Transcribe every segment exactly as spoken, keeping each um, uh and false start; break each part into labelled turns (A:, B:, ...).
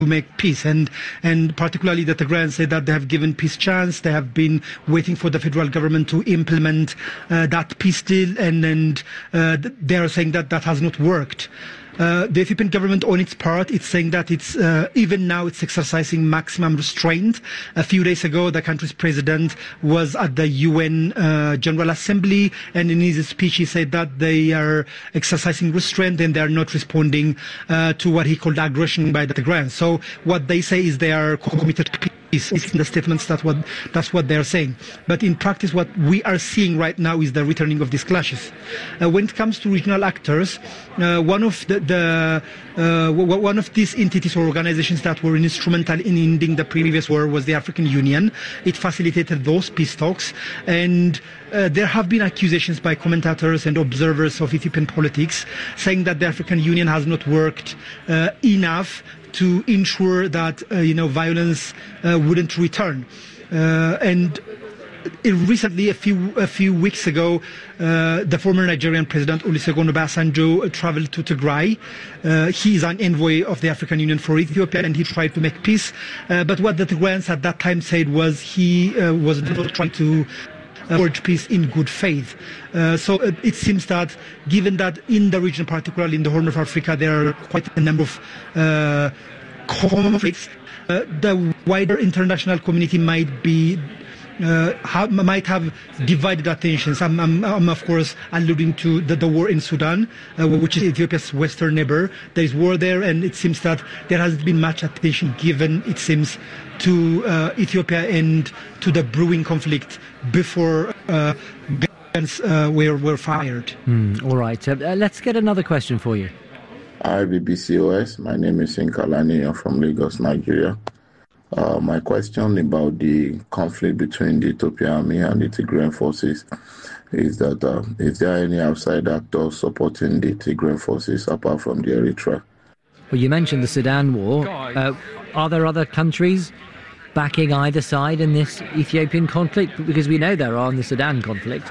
A: make peace, and and particularly the Tigrayans say that they have given peace chance. They have been waiting for the federal government to implement uh, that peace deal, and and uh, they are saying that that has not worked. Uh, the Ethiopian government, on its part, it's saying that it's uh, even now it's exercising maximum restraint. A few days ago, the country's president was at the U N uh, General Assembly, and in his speech, he said that they are exercising restraint and they are not responding uh, to what he called aggression by the Tigrayans. So what they say is they are committed to peace. It's in the statements that what that's what they're saying. But in practice, what we are seeing right now is the returning of these clashes. Uh, when it comes to regional actors, uh, one of the, the uh, one of these entities or organizations that were instrumental in ending the previous war was the African Union. It facilitated those peace talks, and uh, there have been accusations by commentators and observers of Ethiopian politics saying that the African Union has not worked uh, enough to ensure that uh, you know violence uh, wouldn't return. Uh, and recently, a few a few weeks ago, uh, the former Nigerian president Olusegun Obasanjo traveled to Tigray. Uh, he is an envoy of the African Union for Ethiopia, and he tried to make peace. Uh, but what the Tigrayans at that time said was he uh, was not trying to forge peace in good faith. Uh, so uh, it seems that, given that in the region, particularly in the Horn of Africa, there are quite a number of uh, conflicts, uh, the wider international community might be uh, have, might have divided attentions. I'm, I'm, I'm of course alluding to the, the war in Sudan, uh, which is Ethiopia's western neighbor. There is war there, and it seems that there hasn't been much attention given, it seems, to uh, Ethiopia and to the brewing conflict before uh, guns uh, were, were fired.
B: Mm, all right. Uh, let's get another question for you.
C: Hi, B B C O S. My name is Inkalani. I'm from Lagos, Nigeria. Uh, my question about the conflict between the Ethiopian army and the Tigrayan forces is that uh, is there any outside actors supporting the Tigrayan forces apart from the Eritrea?
B: Well, you mentioned the Sudan war. Uh, are there other countries backing either side in this Ethiopian conflict? Because we know there are in the Sudan conflict.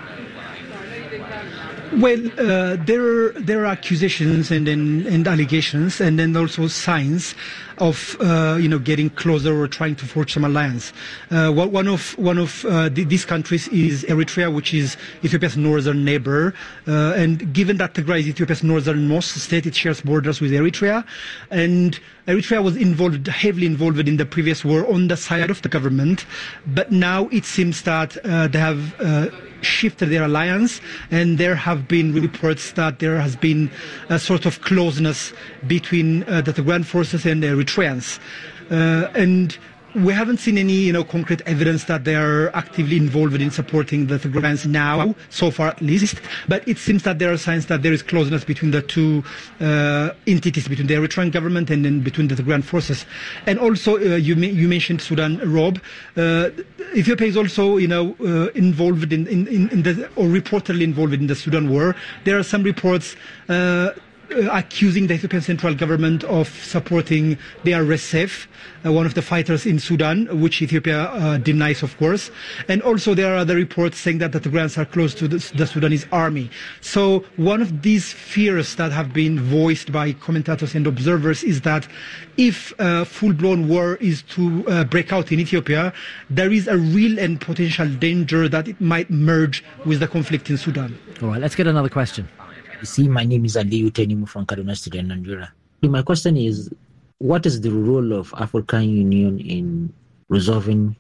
A: Well, uh, there there are accusations and, and and allegations, and then also signs of uh, you know getting closer or trying to forge some alliance. Uh, one of one of uh, the, these countries is Eritrea, which is Ethiopia's northern neighbor. Uh, and given that Tigray is Ethiopia's northernmost state, it shares borders with Eritrea, and Eritrea was involved, heavily involved in the previous war on the side of the government. But now it seems that uh, they have Uh, shifted their alliance, and there have been reports that there has been a sort of closeness between uh, the Tigrayan forces and the Eritreans. Uh, and we haven't seen any, you know, concrete evidence that they are actively involved in supporting the Tigrayans now, so far at least. But it seems that there are signs that there is closeness between the two uh, entities, between the Eritrean government and then between the Tigrayan forces. And also, uh, you you mentioned Sudan, Rob. Uh, Ethiopia is also, you know, uh, involved in, in, in the, or reportedly involved in the Sudan war. There are some reports Uh, Uh, accusing the Ethiopian central government of supporting the R S F, uh, one of the fighters in Sudan, which Ethiopia uh, denies, of course. And also there are other reports saying that the Tigrayans are close to the, the Sudanese army. So one of these fears that have been voiced by commentators and observers is that if a full-blown war is to uh, break out in Ethiopia, there is a real and potential danger that it might merge with the conflict in Sudan.
B: All right, let's get another question.
D: You see, my name is Aliyu Tenimu from Kaduna State, Nigeria. My question is, what is the role of African Union in resolving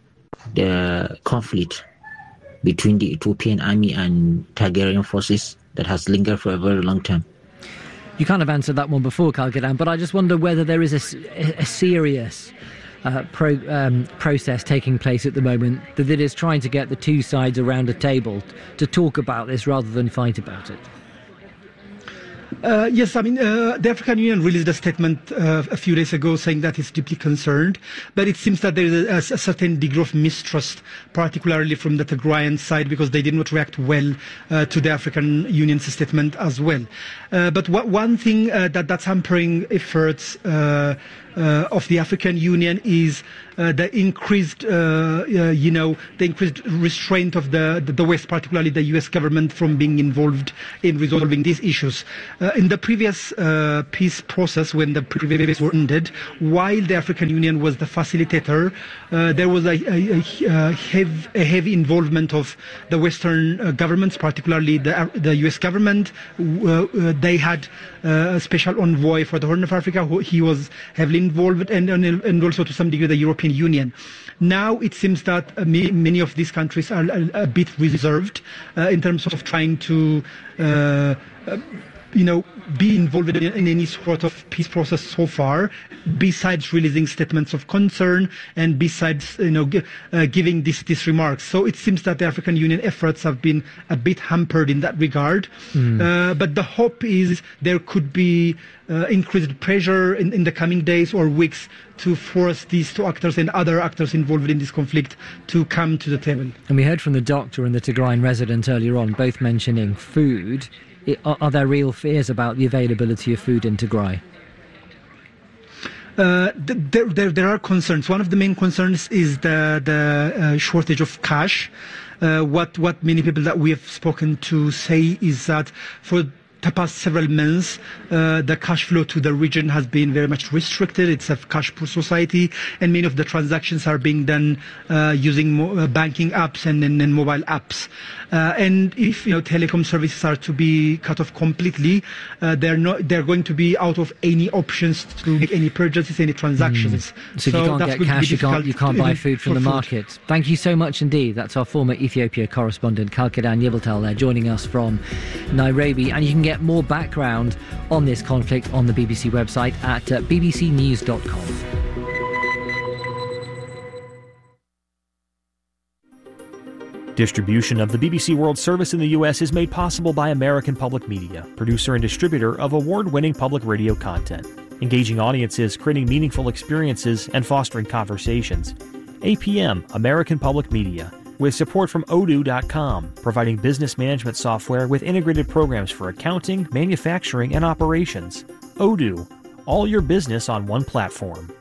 D: the conflict between the Ethiopian army and Tigrayan forces that has lingered for a very long time?
B: You kind of answered that one before, Kalgadan, but I just wonder whether there is a, a serious uh, pro, um, process taking place at the moment that is trying to get the two sides around a table to talk about this rather than fight about it.
A: Uh, yes, I mean, uh, the African Union released a statement uh, a few days ago saying that it's deeply concerned, but it seems that there is a, a certain degree of mistrust, particularly from the Tigrayan side, because they did not react well uh, to the African Union's statement as well. Uh, but what, one thing uh, that, that's hampering efforts uh, uh, of the African Union is uh, the increased, uh, uh, you know, the increased restraint of the, the, the West, particularly the U S government, from being involved in resolving these issues. Uh, in the previous uh, peace process, when the previous war ended, while the African Union was the facilitator, uh, there was a, a, a, heavy, a heavy involvement of the Western uh, governments, particularly the, the U S government. Uh, uh, they had uh, a special envoy for the Horn of Africa. Who, he was heavily involved, and, and, and also to some degree the European Union. Now it seems that uh, many, many of these countries are a, a bit reserved uh, in terms of trying to uh, uh, you know, be involved in, in any sort of peace process so far, besides releasing statements of concern and besides, you know, g- uh, giving these these remarks. So it seems that the African Union efforts have been a bit hampered in that regard. Mm. Uh, but the hope is there could be uh, increased pressure in, in the coming days or weeks to force these two actors and other actors involved in this conflict to come to the table.
B: And we heard from the doctor and the Tigrayan resident earlier on, both mentioning food. It, are, are there real fears about the availability of food in Tigray?
A: Uh, there, there, there are concerns. One of the main concerns is the, the uh, shortage of cash. Uh, what, what many people that we have spoken to say is that for the past several months, uh, the cash flow to the region has been very much restricted. It's a cash poor society, and many of the transactions are being done uh, using mo- uh, banking apps and, and, and mobile apps. Uh, and if you know telecom services are to be cut off completely, uh, they're not. They're going to be out of any options to make any purchases, any transactions.
B: Mm. So, so if you can't get cash, you can't you can't buy food from the market. Food. Thank you so much indeed. That's our former Ethiopia correspondent Kalkedan Yibiltal there, joining us from Nairobi. And you can get more background on this conflict on the B B C website at uh, b b c news dot com.
E: Distribution of the B B C World Service in the U S is made possible by American Public Media, producer and distributor of award-winning public radio content, engaging audiences, creating meaningful experiences, and fostering conversations. A P M, American Public Media, with support from odoo dot com, providing business management software with integrated programs for accounting, manufacturing, and operations. Odoo, all your business on one platform.